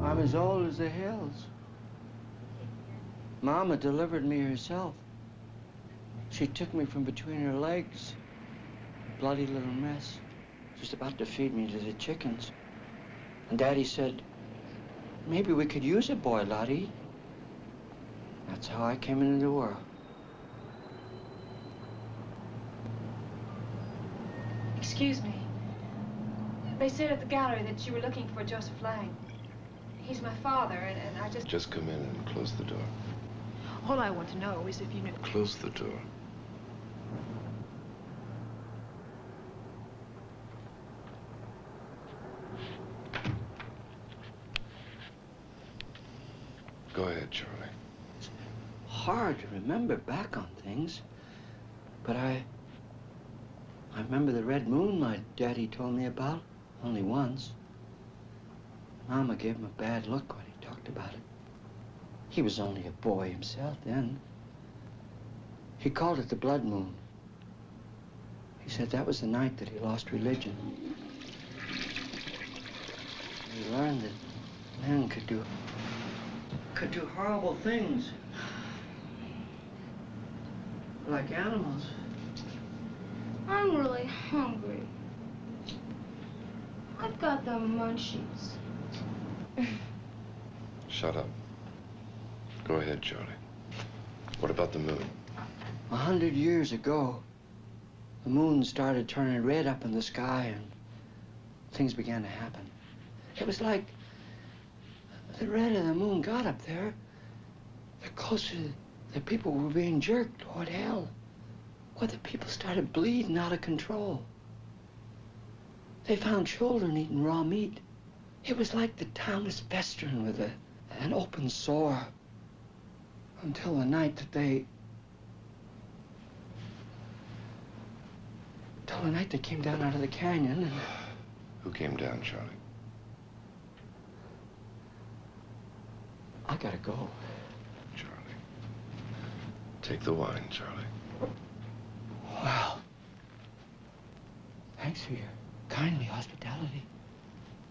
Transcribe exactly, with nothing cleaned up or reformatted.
I'm as old as the hills. Mama delivered me herself. She took me from between her legs. Bloody little mess. She was about to feed me to the chickens. And Daddy said, maybe we could use a boy, Lottie. That's how I came into the world. Excuse me. They said at the gallery that you were looking for Joseph Lang. He's my father, and, and I just... Just come in and close the door. All I want to know is if you knew... Close the door. Go ahead, Charlie. It's hard to remember back on things, but I... I remember the red moon my daddy told me about, only once. Mama gave him a bad look when he talked about it. He was only a boy himself then. He called it the blood moon. He said that was the night that he lost religion. He learned that men could do, could do horrible things. Like animals. I'm really hungry. I've got the munchies. Shut up. Go ahead, Charlie. What about the moon? A hundred years ago, the moon started turning red up in the sky and things began to happen. It was like the red of the moon got up there, the closer the people were being jerked toward hell, where the people started bleeding out of control. They found children eating raw meat. It was like the town was festering with a, an open sore until the night that they... Until the night they came down out of the canyon and... Who came down, Charlie? I gotta go. Charlie. Take the wine, Charlie. Wow. Thanks for your kindly hospitality.